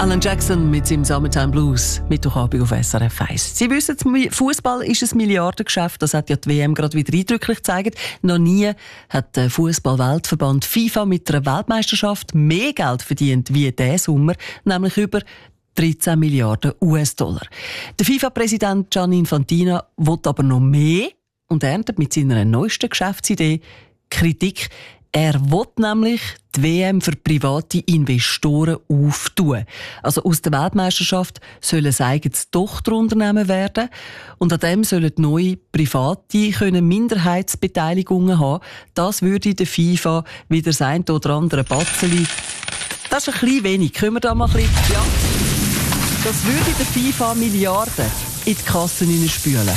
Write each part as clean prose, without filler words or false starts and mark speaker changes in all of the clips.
Speaker 1: Alan Jackson mit seinem Summertime Blues, Mittwochabend auf SRF 1. Sie wissen, Fußball ist ein Milliardengeschäft, das hat ja die WM gerade wieder eindrücklich gezeigt. Noch nie hat der Fußball-Weltverband FIFA mit einer Weltmeisterschaft mehr Geld verdient wie diesen Sommer, nämlich über 13 Milliarden US-Dollar. Der FIFA-Präsident Gianni Infantino will aber noch mehr und erntet mit seiner neuesten Geschäftsidee Kritik. Er will nämlich die WM für private Investoren auftun. Also aus der Weltmeisterschaft soll ein eigenes Tochterunternehmen werden und an dem sollen neue Private Minderheitsbeteiligungen haben. Das würde der FIFA wieder das eine oder andere Batzeli. Das ist ein bisschen wenig. Können wir da mal ein bisschen... Ja. Das würde der FIFA Milliarden in die Kassen hineinspülen.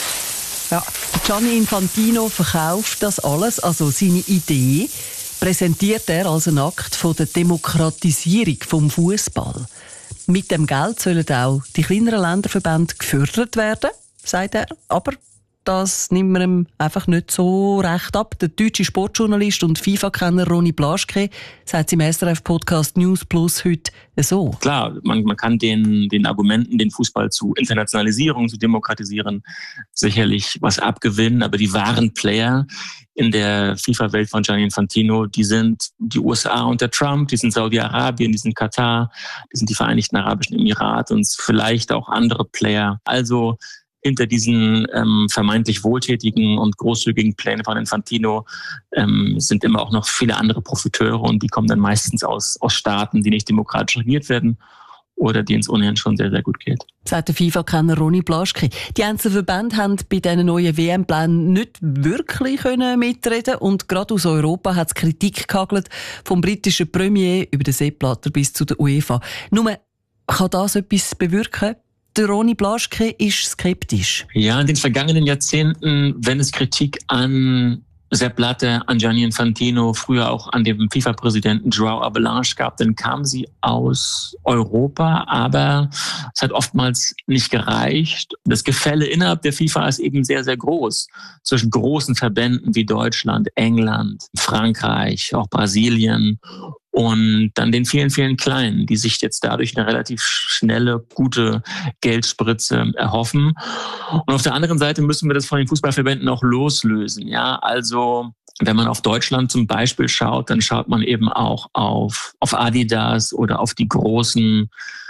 Speaker 1: Ja, Gianni Infantino verkauft das alles, also seine Idee, präsentiert er als einen Akt von der Demokratisierung vom Fußball. Mit dem Geld sollen auch die kleineren Länderverbände gefördert werden, sagt er, aber das nimmt man ihm einfach nicht so recht ab. Der deutsche Sportjournalist und FIFA-Kenner Ronny Blaschke sagt im SRF-Podcast News Plus heute so.
Speaker 2: Klar, man kann den Argumenten, den Fußball zu Internationalisierung, zu demokratisieren, sicherlich was abgewinnen. Aber die wahren Player in der FIFA-Welt von Gianni Infantino, die sind die USA unter Trump, die sind Saudi-Arabien, die sind Katar, die sind die Vereinigten Arabischen Emirate und vielleicht auch andere Player. Also hinter diesen vermeintlich wohltätigen und großzügigen Plänen von Infantino sind immer auch noch viele andere Profiteure und die kommen dann meistens aus Staaten, die nicht demokratisch regiert werden oder denen es ohnehin schon sehr, sehr gut geht.
Speaker 1: Sagt der FIFA-Kenner Ronny Blaschke. Die einzelnen Verbände haben bei diesen neuen WM-Plänen nicht wirklich mitreden und gerade aus Europa hat es Kritik gehagelt, vom britischen Premier über den Sepp Blatter bis zu der UEFA. Nur, kann das etwas bewirken? Der Ronny Blaschke ist skeptisch.
Speaker 2: Ja, in den vergangenen Jahrzehnten, wenn es Kritik an Sepp Blatter, an Gianni Infantino, früher auch an dem FIFA-Präsidenten João Avalanche gab, dann kam sie aus Europa, aber es hat oftmals nicht gereicht. Das Gefälle innerhalb der FIFA ist eben sehr, sehr groß. Zwischen großen Verbänden wie Deutschland, England, Frankreich, auch Brasilien und dann den vielen, vielen Kleinen, die sich jetzt dadurch eine relativ schnelle, gute Geldspritze erhoffen. Und auf der anderen Seite müssen wir das von den Fußballverbänden auch loslösen. Ja, also wenn man auf Deutschland zum Beispiel schaut, dann schaut man eben auch auf Adidas oder auf die großen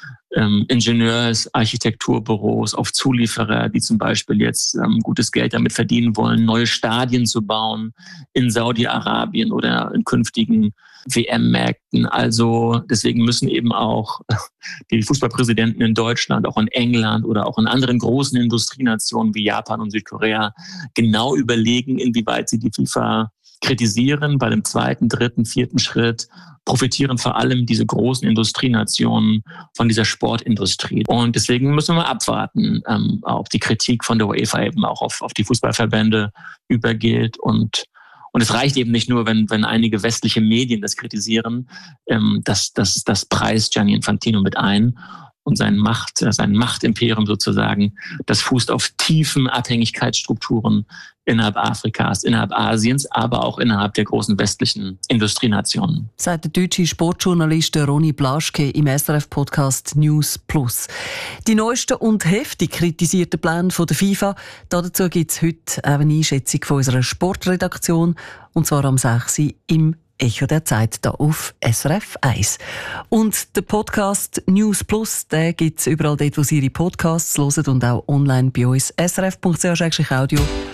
Speaker 2: Ingenieurs-Architekturbüros, auf Zulieferer, die zum Beispiel jetzt gutes Geld damit verdienen wollen, neue Stadien zu bauen in Saudi-Arabien oder in künftigen WM-Märkten. Also deswegen müssen eben auch die Fußballpräsidenten in Deutschland, auch in England oder auch in anderen großen Industrienationen wie Japan und Südkorea genau überlegen, inwieweit sie die FIFA kritisieren. Bei dem zweiten, dritten, vierten Schritt profitieren vor allem diese großen Industrienationen von dieser Sportindustrie. Und deswegen müssen wir abwarten, ob die Kritik von der UEFA eben auch auf die Fußballverbände übergeht. Und es reicht eben nicht nur, wenn einige westliche Medien das kritisieren, das preist Gianni Infantino mit ein. Und sein Machtimperium sozusagen, das fußt auf tiefen Abhängigkeitsstrukturen innerhalb Afrikas, innerhalb Asiens, aber auch innerhalb der großen westlichen Industrienationen.
Speaker 1: Sagt der deutsche Sportjournalist Ronny Blaschke im SRF-Podcast News Plus. Die neuesten und heftig kritisierten Pläne der FIFA, dazu gibt es heute eine Einschätzung von unserer Sportredaktion, und zwar am 6. im Echo der Zeit hier auf SRF 1. Und der Podcast News Plus, den gibt es überall dort, wo Sie Ihre Podcasts hören und auch online bei uns srf.ch-audio